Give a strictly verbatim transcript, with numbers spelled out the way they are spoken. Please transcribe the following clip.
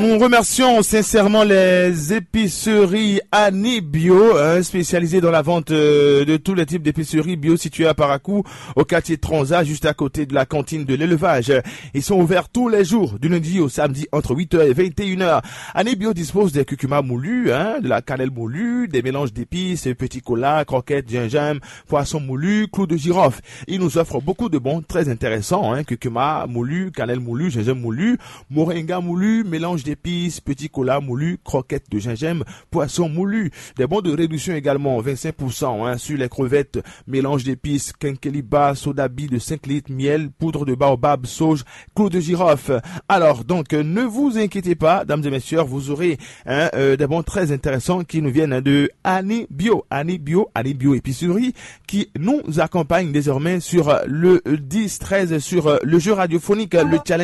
Nous remercions sincèrement les épiceries Annie Bio, hein, spécialisées dans la vente euh, de tous les types d'épiceries bio situées à Paracou, au quartier Transat, juste à côté de la cantine de l'élevage. Ils sont ouverts tous les jours, du lundi au samedi, entre huit heures et vingt et une heures. Annie Bio dispose des curcuma moulus, hein, de la cannelle moulue, des mélanges d'épices, petits colas, croquettes, gingembre, poissons moulus, clous de girofle. Ils nous offrent beaucoup de bons très intéressants, hein, curcuma moulu, cannelle moulue, gingembre moulu, moringa moulu, mélange d'épices, épices, petits colas moulus, croquettes de gingembre, poissons moulus. Des bons de réduction également, vingt-cinq pour cent hein, sur les crevettes, mélange d'épices, quinqueliba, soda bi de cinq litres, miel, poudre de baobab, sauge, clous de girofle. Alors donc ne vous inquiétez pas, dames et messieurs, vous aurez hein, euh, des bons très intéressants qui nous viennent de Annie Bio, Annie Bio, Annie Bio épicerie, qui nous accompagne désormais sur le dix treize sur le jeu radiophonique, le challenge.